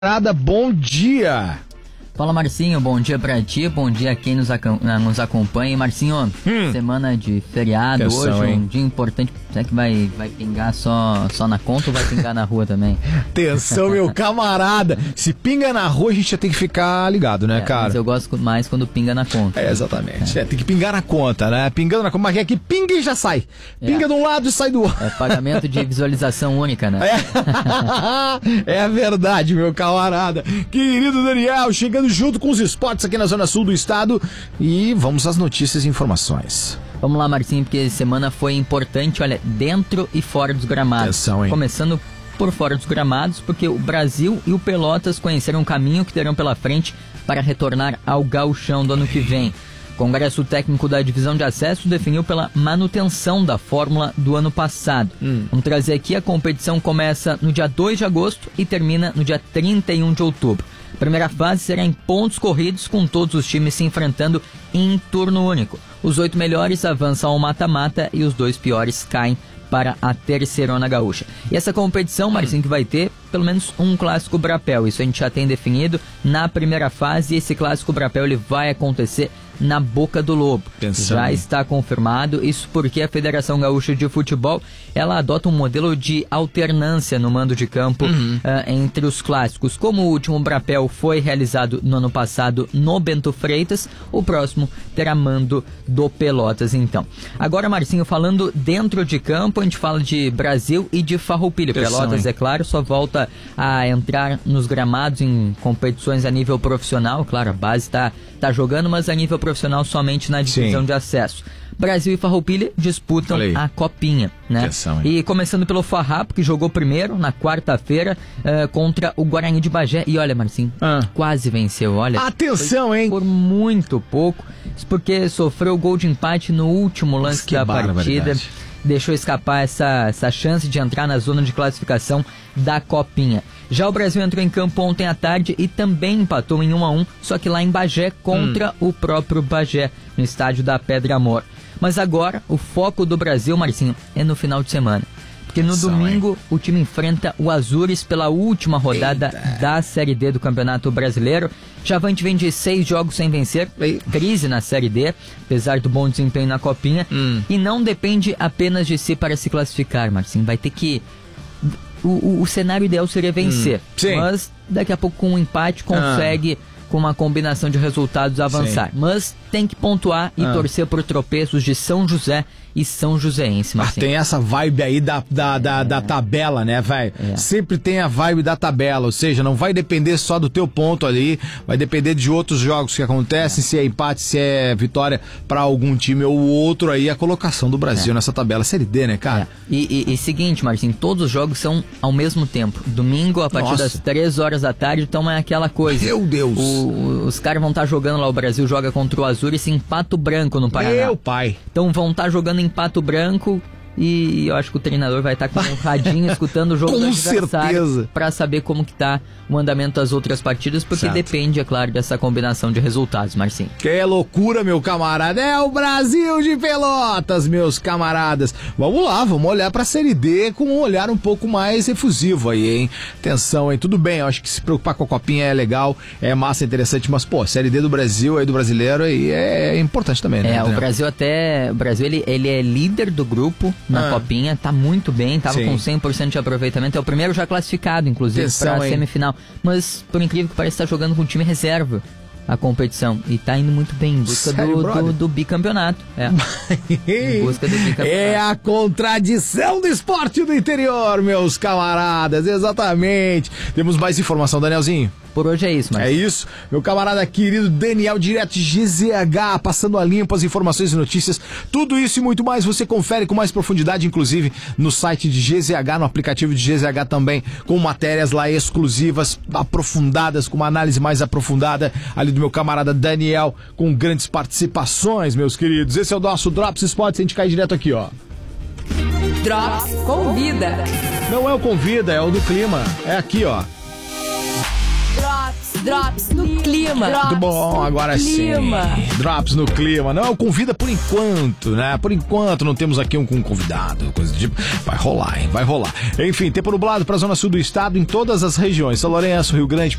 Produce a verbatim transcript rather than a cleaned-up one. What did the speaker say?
Camarada, bom dia! Fala, Marcinho, bom dia pra ti, bom dia a quem nos, ac- nos acompanha. Marcinho, hum. semana de feriado, Atenção, hoje, hein? Um dia importante. Será que vai, vai pingar só, só na conta ou vai pingar na rua também? Atenção, meu camarada! Se pinga na rua, a gente já tem que ficar ligado, né, é, cara? Mas eu gosto mais quando pinga na conta. É, exatamente. É. É, tem que pingar na conta, né? Pingando na conta, mas é que pinga e já sai. Pinga é. de um lado e sai do outro. É pagamento de visualização única, né? É, é a verdade, meu camarada. Querido Daniel, chegando junto com os esportes aqui na Zona Sul do estado. E vamos às notícias e informações. Vamos lá, Marcinho, porque semana foi importante, olha, dentro e fora dos gramados. Atenção, hein? Começando por fora dos gramados, porque o Brasil e o Pelotas conheceram um caminho que terão pela frente para retornar ao gauchão do ano que vem. O Congresso Técnico da Divisão de Acesso definiu pela manutenção da fórmula do ano passado. Hum. Vamos trazer aqui, a competição começa no dia dois de agosto e termina no dia trinta e um de outubro. A primeira fase será em pontos corridos, com todos os times se enfrentando em turno único. Os oito melhores avançam ao mata-mata e os dois piores caem para a Terceirona Gaúcha. E essa competição, Marcinho, que vai ter pelo menos um clássico Brapel. Isso a gente já tem definido na primeira fase, e esse clássico Brapel ele vai acontecer na Boca do Lobo. Atenção. Já está confirmado, isso porque a Federação Gaúcha de Futebol, ela adota um modelo de alternância no mando de campo uhum. uh, entre os clássicos. Como o último Brapel foi realizado no ano passado no Bento Freitas, o próximo terá mando do Pelotas, então. Agora, Marcinho, falando dentro de campo, a gente fala de Brasil e de Farroupilha. Atenção, Pelotas, hein? É claro, só volta a entrar nos gramados em competições a nível profissional. Claro, a base está tá jogando, mas a nível profissional somente na divisão Sim. de acesso. Brasil e Farroupilha disputam a Copinha, né? Atenção, e começando pelo Farrapo, que jogou primeiro na quarta-feira uh, contra o Guarani de Bagé. E olha, Marcinho, ah. quase venceu, olha. Atenção, hein? Por muito pouco. Isso porque sofreu o gol de empate no último lance da partida. Deixou escapar essa, essa chance de entrar na zona de classificação da Copinha. Já o Brasil entrou em campo ontem à tarde e também empatou em um a um, só que lá em Bagé contra hum. o próprio Bagé, no estádio da Pedra Amor. Mas agora o foco do Brasil, Marcinho, é no final de semana. Porque no Atenção, domingo hein? o time enfrenta o Azures pela última rodada Eita. da Série D do Campeonato Brasileiro. Javante vem de seis jogos sem vencer, Ei. crise na Série D, apesar do bom desempenho na Copinha. Hum. E não depende apenas de si para se classificar, Marcinho. Vai ter que... O, o, o cenário ideal seria vencer, hum. mas daqui a pouco com um empate consegue... Ah. com uma combinação de resultados avançar. Sim. Mas tem que pontuar e ah. torcer por tropeços de São José e São Joséense. Ah, tem essa vibe aí da, da, da, é. da tabela, né, velho? É. Sempre tem a vibe da tabela, ou seja, não vai depender só do teu ponto ali, vai depender de outros jogos que acontecem, é. se é empate, se é vitória para algum time ou outro aí, a colocação do Brasil é. nessa tabela. Série D, né, cara? É. E, e, e seguinte, Marcinho, todos os jogos são ao mesmo tempo. Domingo, a partir Nossa. das três horas da tarde, então é aquela coisa. Meu Deus! O, os caras vão estar tá jogando lá, o Brasil joga contra o Azures em Pato Branco, no Paraná. Meu pai! Então vão estar tá jogando em Pato Branco e eu acho que o treinador vai estar tá com um radinho escutando o jogo do adversário para saber como que tá o andamento das outras partidas, porque certo. depende, é claro, dessa combinação de resultados, Marcinho. Que é loucura, meu camarada, é o Brasil de Pelotas, meus camaradas. Vamos lá, vamos olhar pra Série D com um olhar um pouco mais efusivo aí, hein? Atenção, hein? Tudo bem, eu acho que se preocupar com a Copinha é legal, é massa, interessante, mas, pô, Série D do Brasil, aí do brasileiro, aí é importante também, né? É, o Brasil até, o Brasil, ele, ele é líder do grupo na ah. Copinha, tá muito bem, tava Sim. com cem por cento de aproveitamento, é o primeiro já classificado, inclusive, Atenção, pra hein? semifinal. Mas, por incrível que pareça, tá jogando com o time reserva a competição. E tá indo muito bem em busca Sério, do, do, do bicampeonato. É. Em busca do bicampeonato. É a contradição do esporte do interior, meus camaradas. Exatamente. Temos mais informação, Danielzinho? Por hoje é isso, mas... É isso, meu camarada querido Daniel, direto de G Z H, passando a limpo as informações e notícias. Tudo isso e muito mais você confere com mais profundidade, inclusive no site de G Z H, no aplicativo de G Z H também, com matérias lá exclusivas, aprofundadas, com uma análise mais aprofundada ali do meu camarada Daniel, com grandes participações, meus queridos. Esse é o nosso Drops Sports, a gente cai direto aqui, ó. Drops Convida. Não é o Convida, é o do clima. É aqui, ó. Drops, drops no clima. clima. Muito bom, agora clima. sim. Drops no clima. Não, convida por enquanto, né? Por enquanto não temos aqui um, um convidado, coisa do tipo. Vai rolar, hein? Vai rolar. Enfim, tempo nublado para a zona sul do estado, em todas as regiões. São Lourenço, Rio Grande,